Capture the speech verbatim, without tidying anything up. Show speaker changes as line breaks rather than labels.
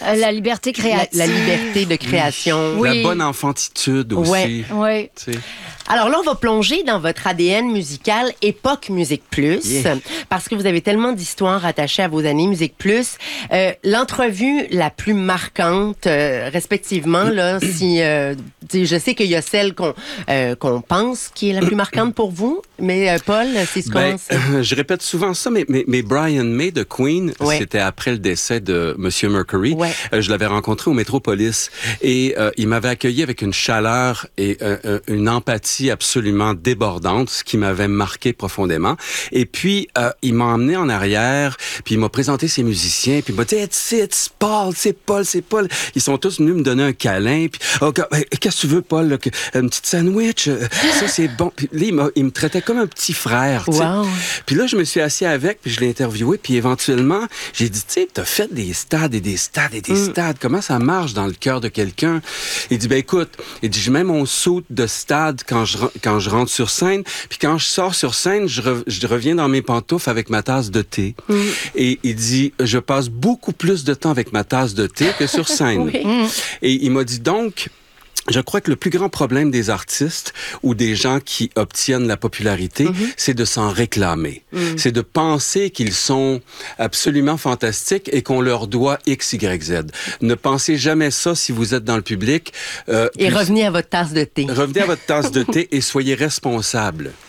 Euh, la liberté créative.
La, la liberté de création.
Oui.
La bonne enfantitude aussi.
Ouais.
Oui.
Tu sais.
Alors là, on va plonger dans votre A D N musical Époque Musique Plus,
Yeah.
parce que vous avez tellement d'histoires attachées à vos années Musique Plus. Euh, l'entrevue la plus marquante, euh, respectivement, là, si euh, tu sais, je sais qu'il y a celle qu'on euh, qu'on pense qui est la plus marquante pour vous, mais euh, Paul, c'est ce qu'on
Ben, euh, je répète souvent ça, mais, mais, mais Brian May de Queen,
Ouais.
c'était après le décès de Monsieur Mercury.
Ouais.
Euh, je l'avais rencontré au Métropolis et euh, il m'avait accueilli avec une chaleur et euh, euh, une empathie absolument débordante, ce qui m'avait marqué profondément. Et puis, euh, il m'a emmené en arrière, puis il m'a présenté ses musiciens, puis il m'a dit hey, « c'est Paul, c'est Paul, c'est Paul ». Ils sont tous venus me donner un câlin, puis oh, « Qu'est-ce que tu veux, Paul? Là, que, une petite sandwich? Ça, c'est bon. » Puis là, il, m'a, il me traitait comme un petit frère. T'sais.
Wow.
Puis là, je me suis assis avec, puis je l'ai interviewé, puis éventuellement, j'ai dit, tu sais, t'as fait des stades et des stades et des
Mm.
stades. Comment ça marche dans le cœur de quelqu'un? Il dit, ben écoute, il dit, je mets mon saut de stade quand je, quand je rentre sur scène, puis quand je sors sur scène, je, re, je reviens dans mes pantoufles avec ma tasse de thé. Mm. Et il dit, je passe beaucoup plus de temps avec ma tasse de thé que sur scène.
Oui.
Mm. Et il m'a dit, donc, je crois que le plus grand problème des artistes ou des gens qui obtiennent la popularité, mm-hmm. c'est de s'en réclamer. Mm. C'est de penser qu'ils sont absolument fantastiques et qu'on leur doit X, Y, Z. Ne pensez jamais ça si vous êtes dans le public. Euh,
Et
puis,
revenez à votre tasse de thé.
Revenez à votre tasse de thé et soyez responsable.